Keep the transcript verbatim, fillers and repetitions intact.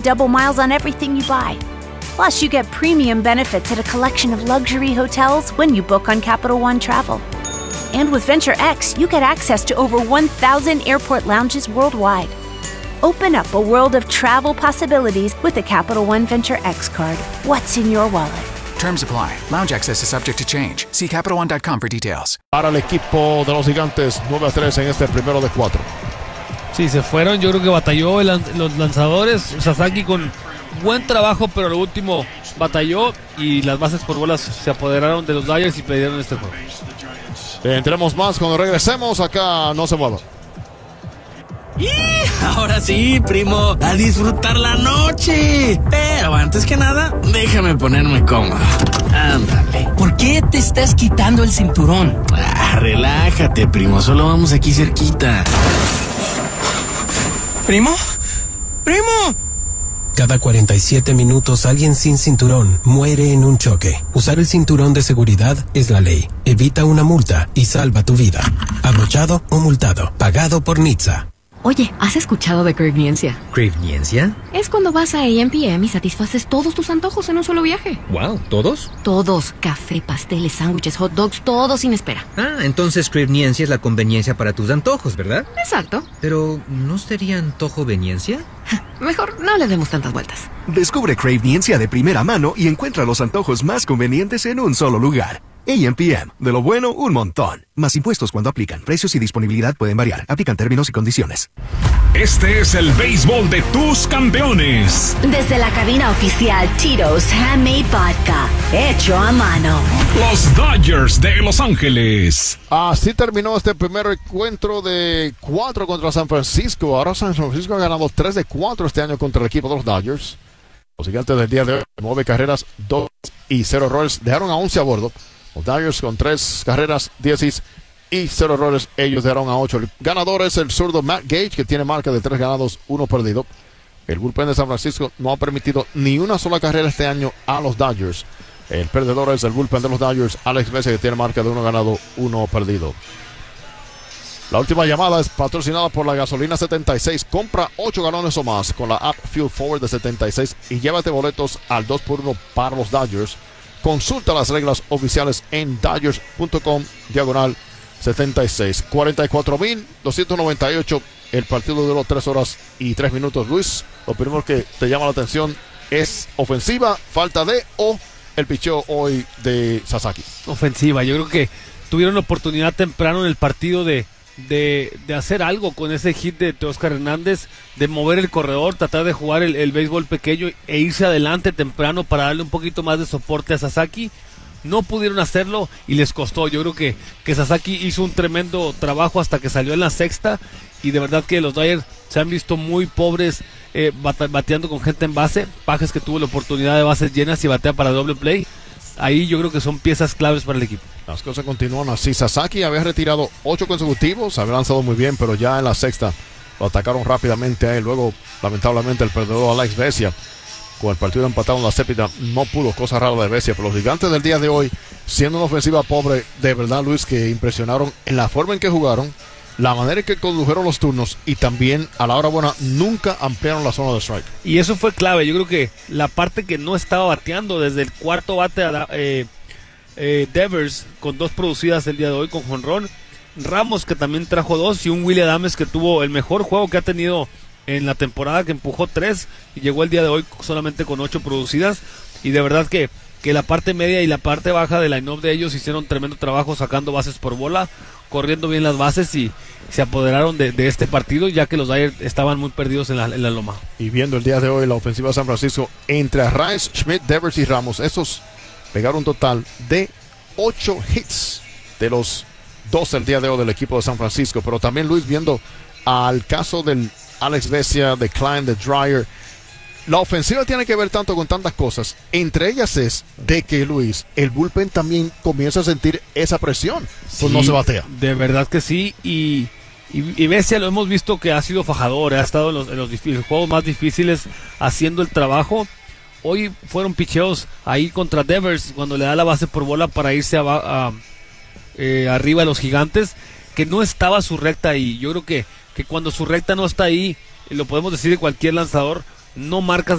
double miles on everything you buy. Plus, you get premium benefits at a collection of luxury hotels when you book on Capital One Travel. And with Venture X, you get access to over one thousand airport lounges worldwide. Open up a world of travel possibilities with the Capital One Venture X card. What's in your wallet? Terms apply. Lounge access is subject to change. See Capital One dot com for details. Para el equipo de los Gigantes, nueve a tres en este primero de cuatro. Sí, se fueron. Yo creo que batalló el, los lanzadores. Sasaki con buen trabajo, pero lo último batalló y las bases por bolas se apoderaron de los Dodgers y perdieron este juego. Entremos más cuando regresemos. Acá no se mueva. Y ahora sí, primo, a disfrutar la noche. Pero antes que nada, déjame ponerme cómodo. Ándale. ¿Por qué te estás quitando el cinturón? Ah, relájate, primo, solo vamos aquí cerquita. ¿Primo? ¡Primo! Cada cuarenta y siete minutos alguien sin cinturón muere en un choque. Usar el cinturón de seguridad es la ley. Evita una multa y salva tu vida. Abrochado o multado. Pagado por N H T S A. Oye, ¿has escuchado de Crevniencia? ¿Crevniencia? Es cuando vas a A M P M y satisfaces todos tus antojos en un solo viaje. Wow, ¿todos? Todos. Café, pasteles, sándwiches, hot dogs, todo sin espera. Ah, entonces Crevniencia es la conveniencia para tus antojos, ¿verdad? Exacto. Pero, ¿no sería antojoveniencia? Mejor no le demos tantas vueltas. Descubre Crevniencia de primera mano y encuentra los antojos más convenientes en un solo lugar. A M P M. De lo bueno, un montón. Más impuestos cuando aplican. Precios y disponibilidad pueden variar. Aplican términos y condiciones. Este es el béisbol de tus campeones. Desde la cabina oficial Tito's Handmade Vodka. Hecho a mano. Los Dodgers de Los Ángeles. Así terminó este primer encuentro de cuatro contra San Francisco. Ahora San Francisco ha ganado tres de cuatro este año contra el equipo de los Dodgers. Los Gigantes del día de hoy, nueve carreras, dos y cero errores. Dejaron a once a bordo. Los Dodgers con tres carreras, diez y cero errores. Ellos dejaron a ocho. El ganador es el zurdo Matt Gage, que tiene marca de tres ganados, uno perdido. El bullpen de San Francisco no ha permitido ni una sola carrera este año a los Dodgers. El perdedor es el bullpen de los Dodgers, Alex Vesia, que tiene marca de uno ganado, uno perdido. La última llamada es patrocinada por la gasolina setenta y seis. Compra ocho galones o más con la app Fuel Forward de setenta y seis y llévate boletos al dos por uno para los Dodgers. Consulta las reglas oficiales en Dodgers punto com diagonal setenta y seis. cuarenta y cuatro mil doscientos noventa y ocho. El partido duró tres horas y tres minutos. Luis, lo primero que te llama la atención es ofensiva, falta de o el picheo hoy de Sasaki. Ofensiva, yo creo que tuvieron la oportunidad temprano en el partido de, de, de hacer algo con ese hit de Teóscar Hernández, de mover el corredor, tratar de jugar el, el béisbol pequeño e irse adelante temprano para darle un poquito más de soporte a Sasaki. No pudieron hacerlo y les costó. Yo creo que, que Sasaki hizo un tremendo trabajo hasta que salió en la sexta, y de verdad que los Dodgers se han visto muy pobres eh, bate, bateando con gente en base. Pajes, que tuvo la oportunidad de bases llenas y batea para doble play. Ahí yo creo que son piezas claves para el equipo. Las cosas continúan así. Sasaki había retirado ocho consecutivos, había lanzado muy bien, pero ya en la sexta lo atacaron rápidamente a él. Luego, lamentablemente, el perdedor Alex Vesia, con el partido empatado en la séptima, no pudo. Cosa rara de Vesia. Pero los Gigantes del día de hoy, siendo una ofensiva pobre, de verdad, Luis, que impresionaron en la forma en que jugaron, la manera en que condujeron los turnos, y también a la hora buena nunca ampliaron la zona de strike. Y eso fue clave. Yo creo que la parte que no estaba bateando desde el cuarto bate a la, eh, eh, Devers, con dos producidas el día de hoy con jonrón, Ramos, que también trajo dos, y un Willy Adames que tuvo el mejor juego que ha tenido en la temporada, que empujó tres y llegó el día de hoy solamente con ocho producidas. Y de verdad que, que la parte media y la parte baja de line-up de ellos hicieron tremendo trabajo sacando bases por bola, corriendo bien las bases, y se apoderaron de, de este partido, ya que los Dodgers estaban muy perdidos en la, en la loma. Y viendo el día de hoy la ofensiva de San Francisco, entre Arraez, Schmidt, Devers y Ramos, esos pegaron un total de ocho hits de los doce el día de hoy del equipo de San Francisco. Pero también, Luis, viendo al caso del Alex Vesia, de Klein, de Dreyer, la ofensiva tiene que ver tanto con tantas cosas. Entre ellas es de que, Luis, el bullpen también comienza a sentir esa presión. Pues sí, no se batea. De verdad que sí. Y, y, y Vesia lo hemos visto que ha sido fajador. Ha estado en los, en los, los juegos más difíciles haciendo el trabajo. Hoy fueron picheos ahí contra Devers, cuando le da la base por bola para irse a, a, eh, arriba de los Gigantes, que no estaba su recta ahí. Yo creo que, que cuando su recta no está ahí, lo podemos decir de cualquier lanzador, no marcas